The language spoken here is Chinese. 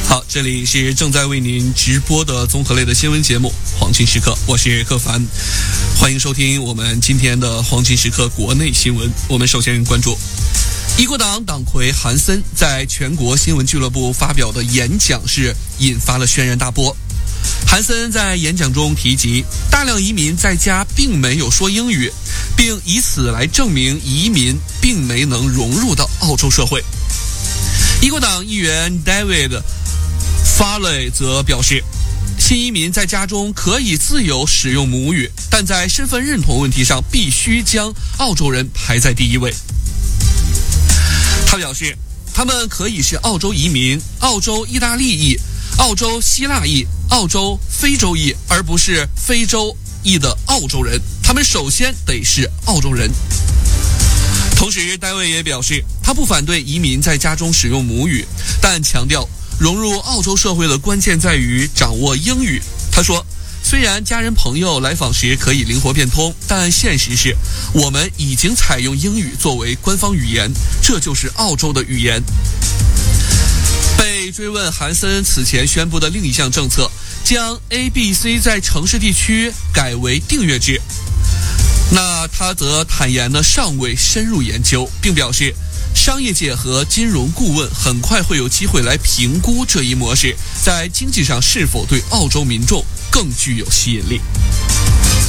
好，这里是正在为您直播的综合类的新闻节目《黄金时刻》，我是柯凡，欢迎收听我们今天的《黄金时刻》国内新闻。我们首先关注一国党党魁韩森在全国新闻俱乐部发表的演讲是引发了轩然大波。韩森在演讲中提及，大量移民在家并没有说英语，并以此来证明移民并没能融入到澳洲社会。一国党议员 David Farley 则表示，新移民在家中可以自由使用母语，但在身份认同问题上必须将澳洲人排在第一位。他表示，他们可以是澳洲移民、澳洲意大利裔、澳洲希腊裔、澳洲非洲裔，而不是非洲裔的澳洲人。他们首先得是澳洲人。同时，戴维也表示，他不反对移民在家中使用母语，但强调融入澳洲社会的关键在于掌握英语。他说，虽然家人朋友来访时可以灵活变通，但现实是我们已经采用英语作为官方语言，这就是澳洲的语言。被追问韩森此前宣布的另一项政策，将 ABC 在城市地区改为订阅制，那他则坦言尚未深入研究，并表示商业界和金融顾问很快会有机会来评估这一模式在经济上是否对澳洲民众更具有吸引力。